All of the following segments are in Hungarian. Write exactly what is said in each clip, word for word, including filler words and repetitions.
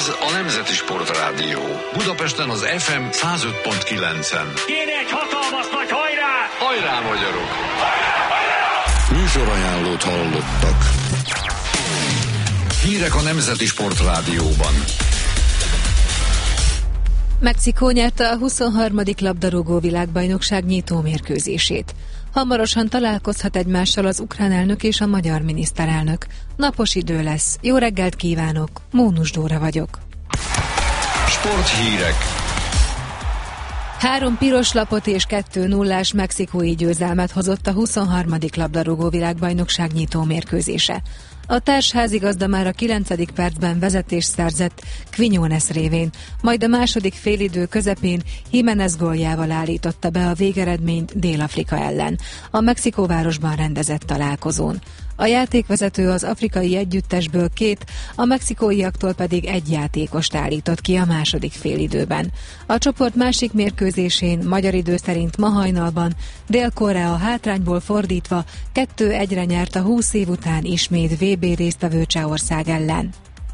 Ez a Nemzeti Sportrádió. Budapesten az ef em száz öt pont kilencen. Kéne egy hatalmas nagy hajrá! Hajrá, magyarok! Műsorajánlót hallottak. Hírek a Nemzeti Sportrádióban. Mexikó nyerte a huszonharmadik labdarúgó világbajnokság nyitó mérkőzését. Hamarosan találkozhat egymással az ukrán elnök és a magyar miniszterelnök. Napos idő lesz. Jó reggelt kívánok! Mónus Dóra vagyok. Sporthírek. Három piros lapot és kettő nullás mexikói győzelmet hozott a huszonharmadik labdarúgó világbajnokság nyitó mérkőzése. A társházigazda már a kilencedik percben vezetést szerzett Quiñones révén, majd a második félidő közepén Jiménez góljával állította be a végeredményt Dél-Afrika ellen, a Mexikóvárosban rendezett találkozón. A játékvezető az afrikai együttesből két, a mexikóiaktól pedig egy játékost állított ki a második félidőben. A csoport másik mérkőzésén, magyar idő szerint ma hajnalban, Dél-Korea hátrányból fordítva kettő egyre nyert a húsz év után ismét vé bé résztvevő Csehország ellen.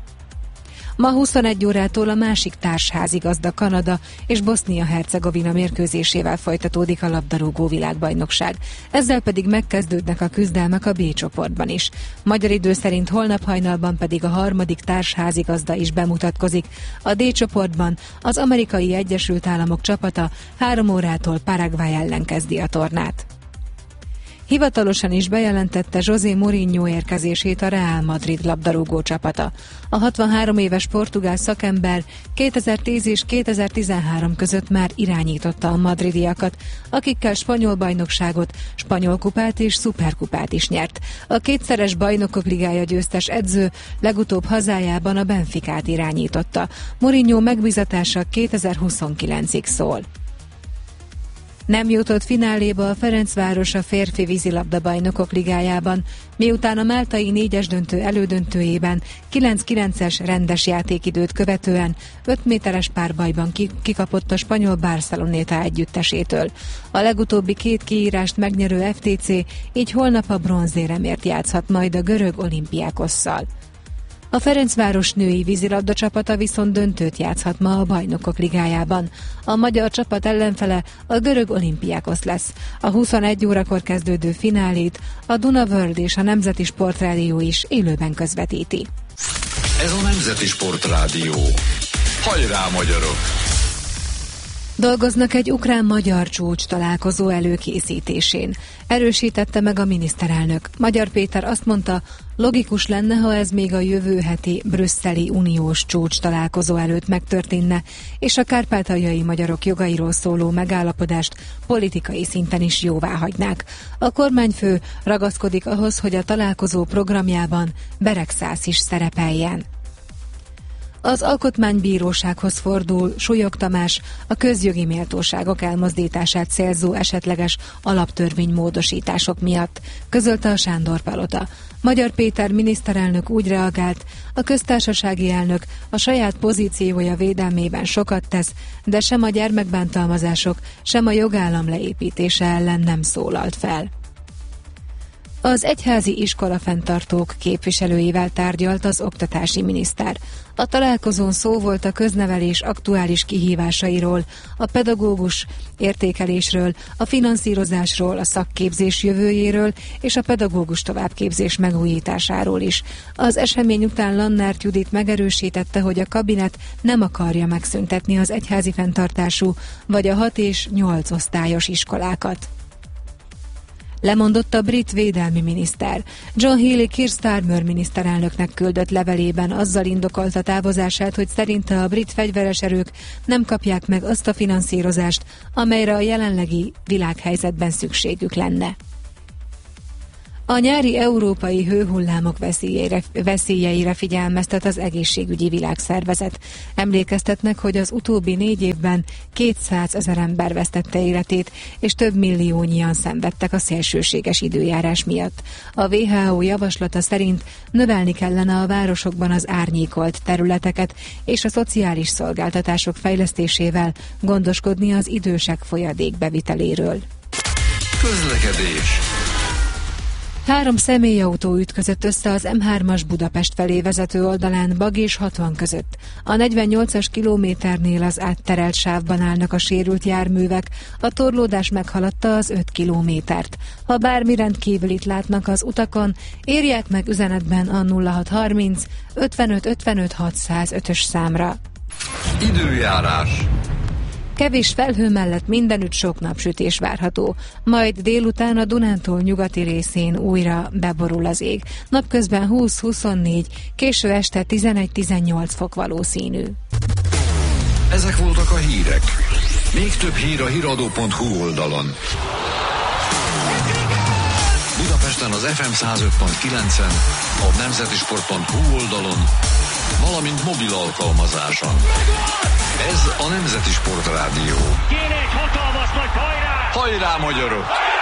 Ma huszonegy órától a másik társházigazda Kanada és Bosznia-Hercegovina mérkőzésével folytatódik a labdarúgó világbajnokság. Ezzel pedig megkezdődnek a küzdelmek a B csoportban is. Magyar idő szerint holnap hajnalban pedig a harmadik társházigazda is bemutatkozik. A D csoportban az Amerikai Egyesült Államok csapata három órától Paraguay ellen kezdi a tornát. Hivatalosan is bejelentette José Mourinho érkezését a Real Madrid labdarúgó csapata. A hatvanhárom éves portugál szakember kétezer-tíz és kétezer-tizenhárom között már irányította a madridiakat, akikkel spanyol bajnokságot, spanyol kupát és szuperkupát is nyert. A kétszeres bajnokok ligája győztes edző legutóbb hazájában a Benficát irányította. Mourinho megbízatása kétezer-huszonkilencig szól. Nem jutott fináléba a Ferencváros a férfi vízilabda bajnokok ligájában, miután a máltai négyes döntő elődöntőjében kilenc kilences rendes játékidőt követően öt méteres párbajban kikapott a spanyol Barceloneta együttesétől. A legutóbbi két kiírást megnyerő ef té cé így holnap a bronzéremért játszhat majd a görög Olympiakosszal. A Ferencváros női vízilabda csapata viszont döntőt játszhat ma a Bajnokok Ligájában. A magyar csapat ellenfele a görög Olympiakos lesz. A huszonegy órakor kezdődő finálét a Duna World és a Nemzeti Sportrádió is élőben közvetíti. Ez a Nemzeti Sportrádió. Hajrá, magyarok! Dolgoznak egy ukrán-magyar csúcs találkozó előkészítésén. Erősítette meg a miniszterelnök. Magyar Péter azt mondta, logikus lenne, ha ez még a jövő heti brüsszeli uniós csúcs találkozó előtt megtörténne, és a kárpátaljai magyarok jogairól szóló megállapodást politikai szinten is jóváhagynák. A kormányfő ragaszkodik ahhoz, hogy a találkozó programjában Beregszász is szerepeljen. Az Alkotmánybírósághoz fordul Súlyog Tamás a közjogi méltóságok elmozdítását célzó esetleges alaptörvénymódosítások miatt, közölte a Sándor-palota. Magyar Péter miniszterelnök úgy reagált, a köztársasági elnök a saját pozíciója védelmében sokat tesz, de sem a gyermekbántalmazások, sem a jogállam leépítése ellen nem szólalt fel. Az egyházi iskolafenntartók képviselőivel tárgyalt az oktatási miniszter. A találkozón szó volt a köznevelés aktuális kihívásairól, a pedagógus értékelésről, a finanszírozásról, a szakképzés jövőjéről és a pedagógus továbbképzés megújításáról is. Az esemény után Lannert Judit megerősítette, hogy a kabinet nem akarja megszüntetni az egyházi fenntartású vagy a hat és nyolc osztályos iskolákat. Lemondott a brit védelmi miniszter. John Healey Keir Starmer miniszterelnöknek küldött levelében azzal indokolta távozását, hogy szerinte a brit fegyveres erők nem kapják meg azt a finanszírozást, amelyre a jelenlegi világhelyzetben szükségük lenne. A nyári európai hőhullámok veszélyeire, veszélyeire figyelmeztet az Egészségügyi Világszervezet. Emlékeztetnek, hogy az utóbbi négy évben kétszázezer ember vesztette életét, és több milliónyian szenvedtek a szélsőséges időjárás miatt. A dupla vé há ó javaslata szerint növelni kellene a városokban az árnyékolt területeket, és a szociális szolgáltatások fejlesztésével gondoskodni az idősek folyadékbeviteléről. Közlekedés. Három személyautó ütközött össze az em hármas Budapest felé vezető oldalán Bag és hatvan között. A negyvennyolcas kilométernél az átterelt sávban állnak a sérült járművek, a torlódás meghaladta az öt kilométert. Ha bármi rendkívülit látnak az utakon, írják meg üzenetben a nulla hat harminc ötvenöt ötvenöt hatszázötös számra. Időjárás. Kevés felhő mellett mindenütt sok napsütés várható, majd délután a Dunántúl nyugati részén újra beborul az ég. Napközben húsz-huszonnégy, késő este tizenegy-tizennyolc fok valószínű. Ezek voltak a hírek. Még több hír a híradó pont hu oldalon. Budapesten az ef em száz öt pont kilencen, a nemzetisport pont hu oldalon, valamint mobil alkalmazáson. Ez a Nemzeti Sport Rádió. Kéne egy hatalmas nagy hajrá! Hajrá, magyarok!